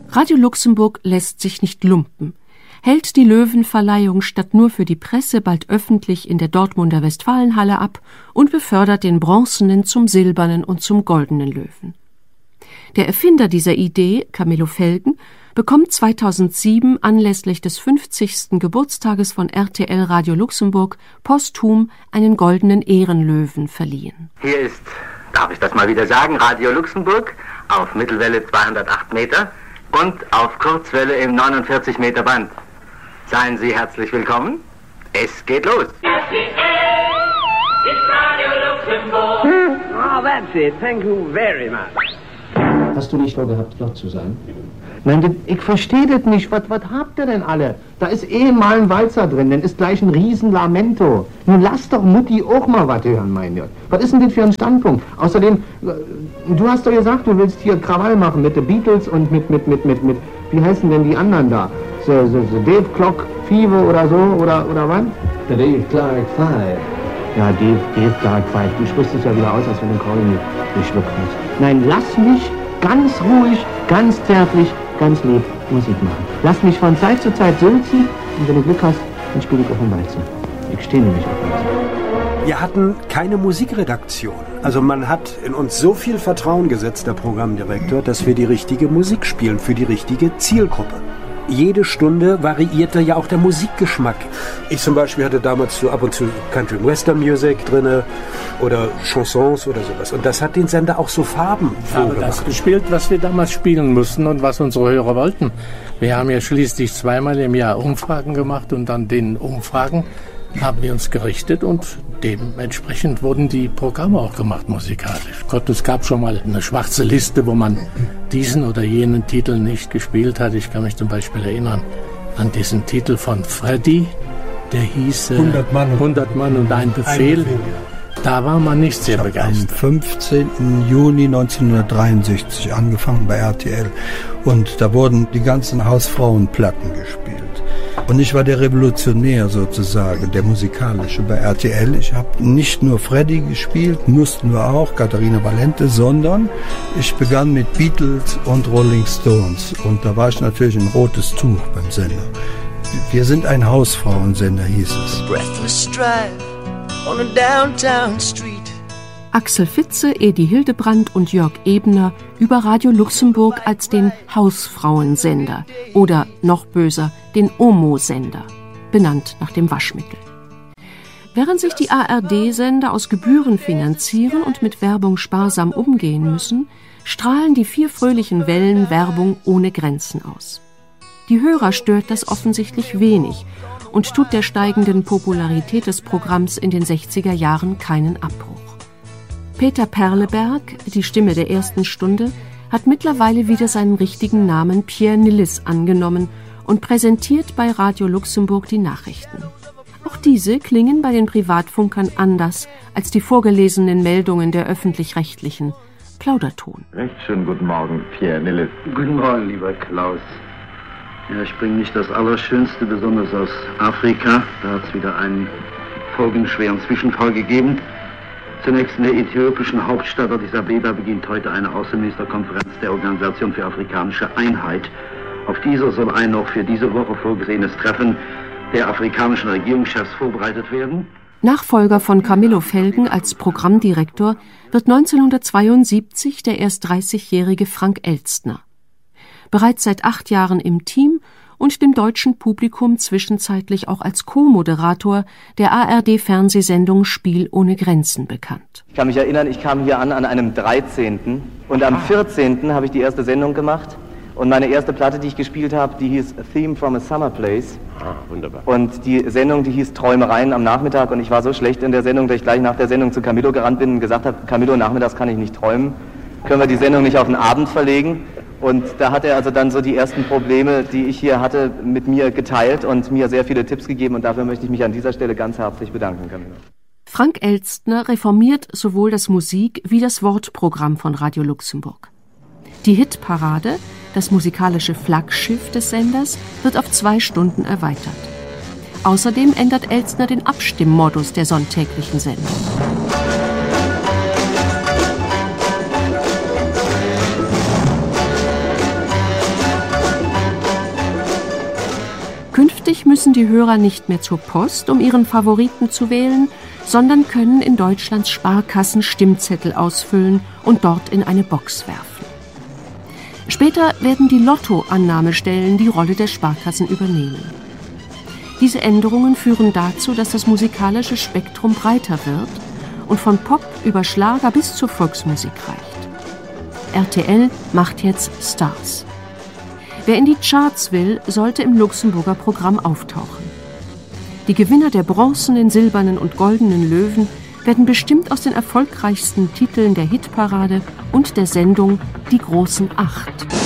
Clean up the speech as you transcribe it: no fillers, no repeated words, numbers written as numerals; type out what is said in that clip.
Radio Luxemburg lässt sich nicht lumpen, hält die Löwenverleihung statt nur für die Presse bald öffentlich in der Dortmunder Westfalenhalle ab und befördert den bronzenen zum silbernen und zum goldenen Löwen. Der Erfinder dieser Idee, Camillo Felgen, bekommt 2007 anlässlich des 50. Geburtstages von RTL Radio Luxemburg posthum einen goldenen Ehrenlöwen verliehen. Hier ist, darf ich das mal wieder sagen, Radio Luxemburg auf Mittelwelle 208 Meter und auf Kurzwelle im 49 Meter Band. Seien Sie herzlich willkommen. Es geht los. Oh, that's it. Thank you very much. Hast du nicht vorgehabt, dort zu sein? Nein, ich verstehe das nicht. Was habt ihr denn alle? Da ist mal ein Walzer drin, dann ist gleich ein riesen Lamento. Nun lass doch Mutti auch mal was hören, mein Gott. Was ist denn das für ein Standpunkt? Außerdem, du hast doch gesagt, du willst hier Krawall machen mit den Beatles und mit, wie heißen denn die anderen da? So Dave Clark Fever oder so, oder was? Der Dave Clark Five. Ja, Dave Clark Five. Du sprichst es ja wieder aus, als wenn du Kaugummi geschluckt hast. Nein, lass mich ganz ruhig, ganz zärtlich, ganz lieb Musik machen. Lass mich von Zeit zu Zeit sülzen und wenn du Glück hast, dann spiele ich auch ein Walzer. Ich stehe nämlich auf Walzer. Wir hatten keine Musikredaktion. Also man hat in uns so viel Vertrauen gesetzt, der Programmdirektor, dass wir die richtige Musik spielen für die richtige Zielgruppe. Jede Stunde variierte ja auch der Musikgeschmack. Ich zum Beispiel hatte damals so ab und zu Country and Western Music drin oder Chansons oder sowas. Und das hat den Sender auch so farbenfroh gemacht. Das gespielt, was wir damals spielen mussten und was unsere Hörer wollten. Wir haben ja schließlich zweimal im Jahr Umfragen gemacht und an den Umfragen haben wir uns gerichtet und dementsprechend wurden die Programme auch gemacht musikalisch. Gott, es gab schon mal eine schwarze Liste, wo man diesen oder jenen Titel nicht gespielt hat. Ich kann mich zum Beispiel erinnern an diesen Titel von Freddy, der hieß 100 Mann und ein Befehl. Da war man nicht sehr begeistert. Am 15. Juni 1963 angefangen bei RTL und da wurden die ganzen Hausfrauenplatten gespielt. Und ich war der Revolutionär sozusagen, der musikalische bei RTL. Ich habe nicht nur Freddy gespielt, mussten wir auch, Katharina Valente, sondern ich begann mit Beatles und Rolling Stones. Und da war ich natürlich ein rotes Tuch beim Sender. Wir sind ein Hausfrauensender, hieß es. Breathless drive on a downtown street. Axel Fitze, Edi Hildebrand und Jörg Ebner über Radio Luxemburg als den Hausfrauensender oder noch böser, den Omo-Sender, benannt nach dem Waschmittel. Während sich die ARD-Sender aus Gebühren finanzieren und mit Werbung sparsam umgehen müssen, strahlen die 4 fröhlichen Wellen Werbung ohne Grenzen aus. Die Hörer stört das offensichtlich wenig und tut der steigenden Popularität des Programms in den 60er Jahren keinen Abbruch. Peter Perleberg, die Stimme der ersten Stunde, hat mittlerweile wieder seinen richtigen Namen Pierre Nilles angenommen und präsentiert bei Radio Luxemburg die Nachrichten. Auch diese klingen bei den Privatfunkern anders als die vorgelesenen Meldungen der Öffentlich-Rechtlichen. Plauderton. Recht schönen guten Morgen, Pierre Nilles. Guten Morgen, lieber Klaus. Ja, ich bringe nicht das Allerschönste, besonders aus Afrika. Da hat es wieder einen folgenschweren Zwischenfall gegeben. Zunächst in der äthiopischen Hauptstadt Addis Abeba beginnt heute eine Außenministerkonferenz der Organisation für afrikanische Einheit. Auf dieser soll ein noch für diese Woche vorgesehenes Treffen der afrikanischen Regierungschefs vorbereitet werden. Nachfolger von Camillo Felgen als Programmdirektor wird 1972 der erst 30-jährige Frank Elstner. Bereits seit 8 Jahren im Team und dem deutschen Publikum zwischenzeitlich auch als Co-Moderator der ARD-Fernsehsendung Spiel ohne Grenzen bekannt. Ich kann mich erinnern, ich kam hier an einem 13. und am 14. habe ich die erste Sendung gemacht und meine erste Platte, die ich gespielt habe, die hieß A Theme from a Summer Place. Wunderbar. Und die Sendung, die hieß Träumereien am Nachmittag und ich war so schlecht in der Sendung, dass ich gleich nach der Sendung zu Camillo gerannt bin und gesagt habe, Camillo, nachmittags kann ich nicht träumen, können wir die Sendung nicht auf den Abend verlegen? Und da hat er also dann so die ersten Probleme, die ich hier hatte, mit mir geteilt und mir sehr viele Tipps gegeben. Und dafür möchte ich mich an dieser Stelle ganz herzlich bedanken, Camillo. Frank Elstner reformiert sowohl das Musik- wie das Wortprogramm von Radio Luxemburg. Die Hitparade, das musikalische Flaggschiff des Senders, wird auf 2 Stunden erweitert. Außerdem ändert Elstner den Abstimmmodus der sonntäglichen Sendung. Künftig müssen die Hörer nicht mehr zur Post, um ihren Favoriten zu wählen, sondern können in Deutschlands Sparkassen Stimmzettel ausfüllen und dort in eine Box werfen. Später werden die Lotto-Annahmestellen die Rolle der Sparkassen übernehmen. Diese Änderungen führen dazu, dass das musikalische Spektrum breiter wird und von Pop über Schlager bis zur Volksmusik reicht. RTL macht jetzt Stars. Wer in die Charts will, sollte im Luxemburger Programm auftauchen. Die Gewinner der bronzenen, silbernen und goldenen Löwen werden bestimmt aus den erfolgreichsten Titeln der Hitparade und der Sendung Die großen 8.